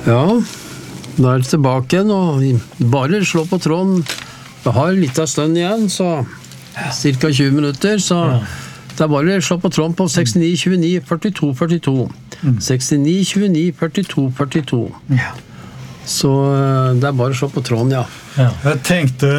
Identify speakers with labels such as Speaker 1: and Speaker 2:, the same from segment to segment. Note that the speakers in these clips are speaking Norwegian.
Speaker 1: Ja, da det tilbake igjen, og bare slå på tråden. Vi har litt av stund igjen, så cirka 20 minutter, så det bare slå på tråden på 69, 29, 42, 42. 69, 29, 42, 42.
Speaker 2: Ja.
Speaker 1: Så det bare å slå på tråden, ja.
Speaker 2: Jeg tenkte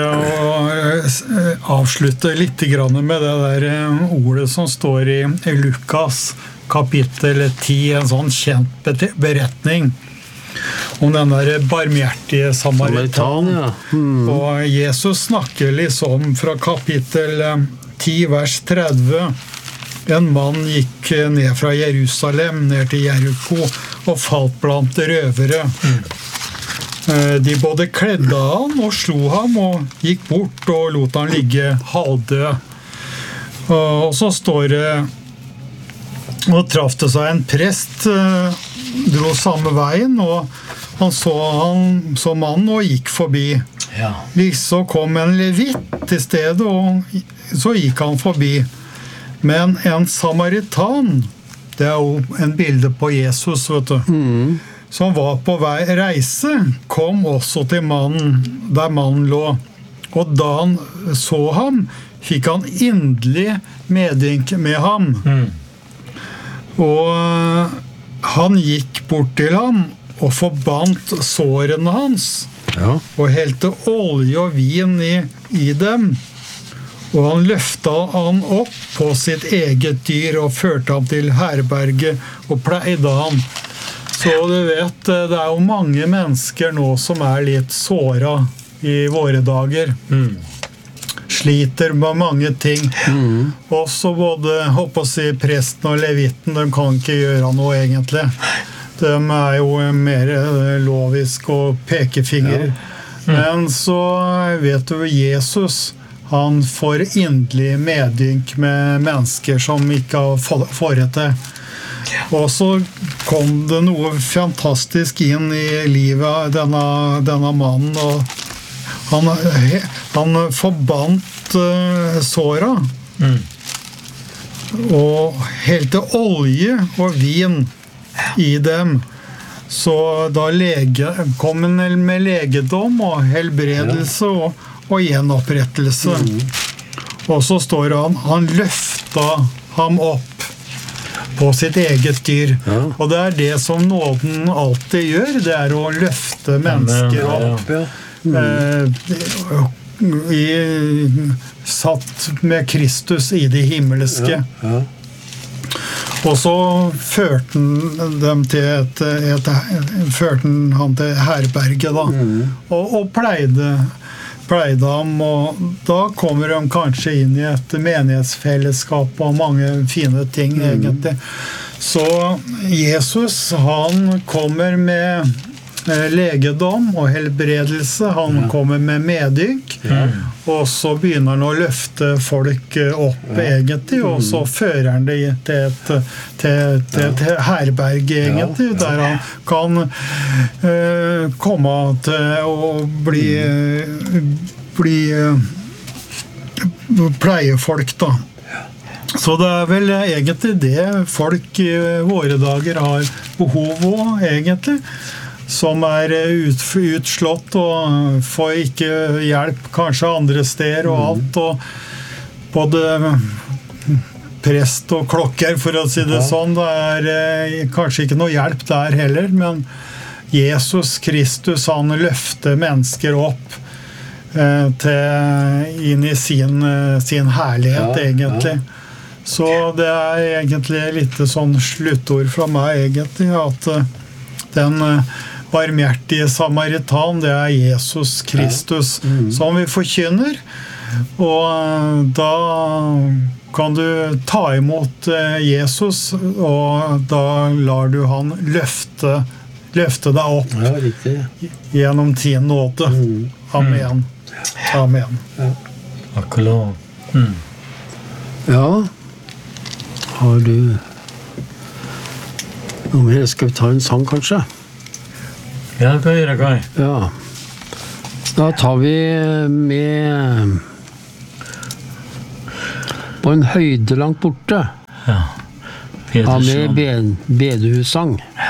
Speaker 2: å avslutte litt grann med det der ordet som står i Lukas kapittel 10, en sånn kjent beretning om den der barmhjertige samaritan.
Speaker 1: Ja.
Speaker 2: Og Jesus snakker liksom fra kapittel 10, vers 30. En mann gikk ned fra Jerusalem, ned til Jericho, og falt blant røvere. De både kledde han og slo ham og gikk bort og lot han ligge halvdød. Og så står det, og traff det seg en prest, dro samme veien, og han så mannen og gikk forbi.
Speaker 3: Ja.
Speaker 2: Så kom en levitt til stedet, og så gikk han forbi. Men en samaritan, det jo en bilde på Jesus, vet du, som var på vei reise, kom også til mannen, der mannen lå. Og da han så ham, fikk han inderlig medynk med ham. Og han gikk bort til ham og forbandt sårene hans, og helte olje og vin i dem. Og han løftet han opp på sitt eget dyr og førte ham til herberget og pleide ham. Så du vet, det jo mange mennesker nå som litt såret i våre dager. Sliter med mange ting. Også både, håper å si, presten og levitten, de kan ikke gjøre noe egentlig. De jo mer lovisk og pekefinger. Men så vet du, Jesus, han får inderlig medynk med mennesker som ikke har forrett det. Og så kom det noe fantastisk inn i livet av denne mannen, og han forbandt såra, og helte olje og vin i dem. Så da kom han med legedom og helbredelse og gjenopprettelse. Og så står han løftet ham opp på sitt eget dyr. Og det det som nåden alltid gjør, det å løfte mennesker opp. Satt med Kristus i det himmelske. Og så førte han til herberget da, og pleide ham, og da kommer de kanskje inn i et menighetsfellesskap og mange fine ting egentlig. Så Jesus, han kommer med legedom og helbredelse, han kommer med medynk, og så begynner han å løfte folk opp egentlig, og så fører han det til et herberg egentlig, der han kan komme til å bli pleiefolk da. Så det vel egentlig det folk i våre dager har behov av egentlig, som utslått og får ikke hjelp kanskje andre steder og alt, og både prest og klokker, for å si det sånn, det kanskje ikke noe hjelp der heller, men Jesus Kristus, han løfter mennesker opp inn i sin herlighet egentlig. Så det egentlig litt sånn sluttord fra meg egentlig, at den barmhjertige samaritan, det Jesus Kristus som vi forkynner, og da kan du ta imot Jesus, og da lar du han løfte deg opp gjennom sin nåde. Amen. Amen.
Speaker 3: Akkurat.
Speaker 1: Ja, har du noe mer? Skal vi ta en sang kanskje?
Speaker 3: Ja, det kan jeg gjøre, Kai.
Speaker 1: Ja. Da tar vi med på en høyde langt borte.
Speaker 3: Ja.
Speaker 1: Ja, med bedehussang.
Speaker 3: Ja.